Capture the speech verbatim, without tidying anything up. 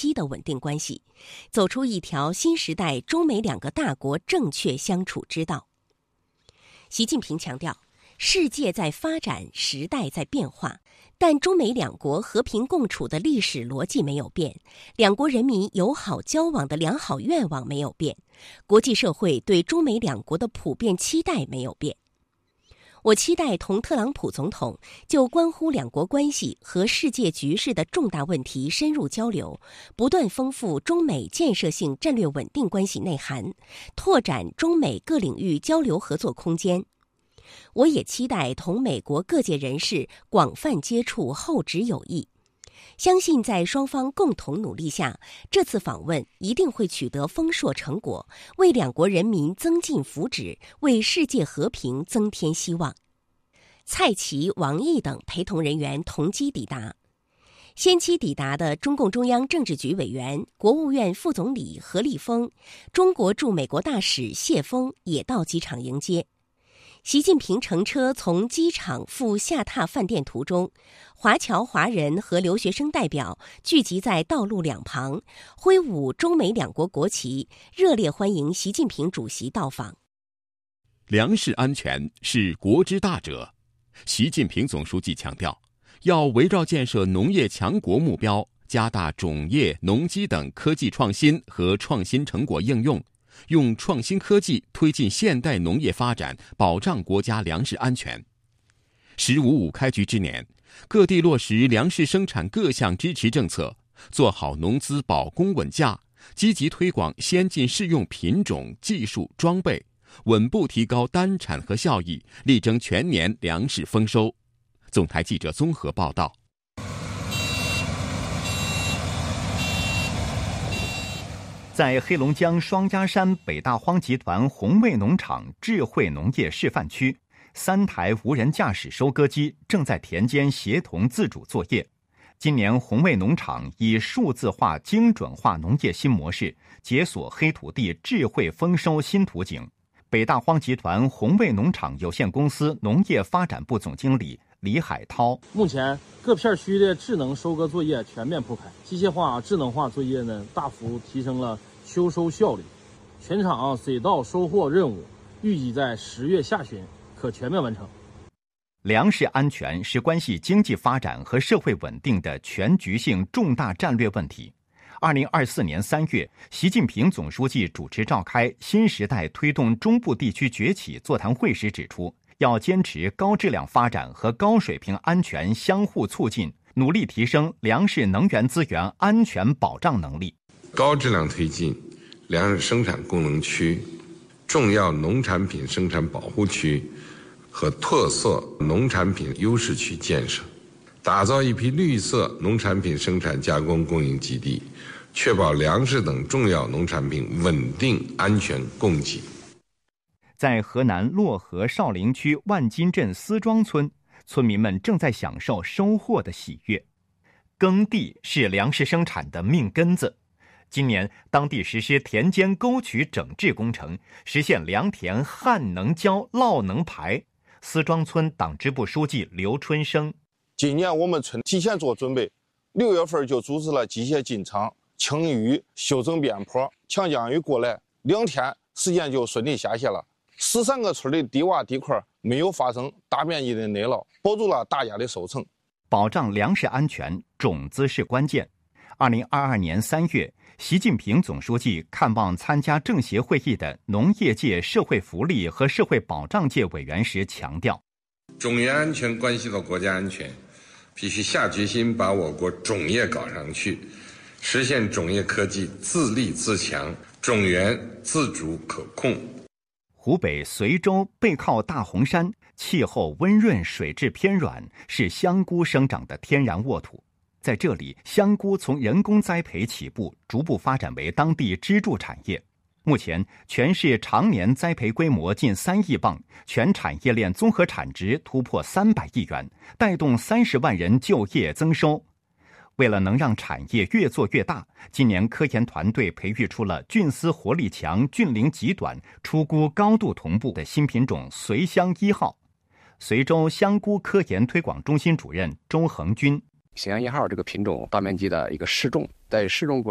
期的稳定关系，走出一条新时代中美两个大国正确相处之道。习近平强调，世界在发展，时代在变化，但中美两国和平共处的历史逻辑没有变，两国人民友好交往的良好愿望没有变，国际社会对中美两国的普遍期待没有变。我期待同特朗普总统就关乎两国关系和世界局势的重大问题深入交流，不断丰富中美建设性战略稳定关系内涵，拓展中美各领域交流合作空间。我也期待同美国各界人士广泛接触，厚植友谊。相信在双方共同努力下，这次访问一定会取得丰硕成果，为两国人民增进福祉，为世界和平增添希望。蔡奇、王毅等陪同人员同机抵达。先期抵达的中共中央政治局委员、国务院副总理何立峰、中国驻美国大使谢峰也到机场迎接。习近平乘车从机场赴下榻饭店途中，华侨华人和留学生代表聚集在道路两旁，挥舞中美两国国旗，热烈欢迎习近平主席到访。 粮食安全是国之大者，习近平总书记强调，要围绕建设农业强国目标，加大种业、农机等科技创新和创新成果应用，用创新科技推进现代农业发展，保障国家粮食安全。十五五开局之年，各地落实粮食生产各项支持政策，做好农资保供稳价，积极推广先进适用品种、技术、装备，稳步提高单产和效益，力争全年粮食丰收。总台记者综合报道。 在黑龙江双鸭山北大荒集团红卫农场智慧农业示范区，三台无人驾驶收割机正在田间协同自主作业。今年红卫农场以数字化精准化农业新模式，解锁黑土地智慧丰收新图景。北大荒集团红卫农场有限公司农业发展部总经理李海涛： 目前各片区的智能收割作业全面铺开，机械化、智能化作业呢大幅提升了秋收效率。全场水稻收获任务预计在十月下旬可全面完成。 粮食安全是关系经济发展和社会稳定的全局性重大战略问题。二零二四年三月，习近平总书记主持召开新时代推动中部地区崛起座谈会时指出，要坚持高质量发展和高水平安全相互促进，努力提升粮食能源资源安全保障能力， 高质量推进粮食生产功能区、重要农产品生产保护区和特色农产品优势区建设，打造一批绿色农产品生产加工供应基地，确保粮食等重要农产品稳定安全供给。 在河南漯河少陵区万金镇思庄村，村民们正在享受收获的喜悦。耕地是粮食生产的命根子。今年，当地实施田间沟渠整治工程，实现良田旱能浇、涝能排。思庄村党支部书记刘春生： 今年我们村提前做准备，六月份就组织了机械进场、清淤、修整边坡，强降雨过来，两天时间就顺利下线了。十三个村的低洼地块没有发生大面积的内涝，保住了大家的收成。 保障粮食安全，种子是关键。二零二二年三月，习近平总书记看望参加政协会议的农业界社会福利和社会保障界委员时强调， 种业安全关系到国家安全，必须下决心把我国种业搞上去，实现种业科技自立自强，种源自主可控。 湖北随州背靠大红山，气候温润，水质偏软，是香菇生长的天然沃土。在这里，香菇从人工栽培起步，逐步发展为当地支柱产业。目前，全市常年栽培规模近三亿磅，全产业链综合产值突破三百亿元，带动三十万人就业增收。为了能让产业越做越大，今年科研团队培育出了菌丝活力强、菌龄极短、出菇高度同步的新品种随香一号。随州香菇科研推广中心主任周恒军： 随香一号这个品种大面积的一个试种，在试种过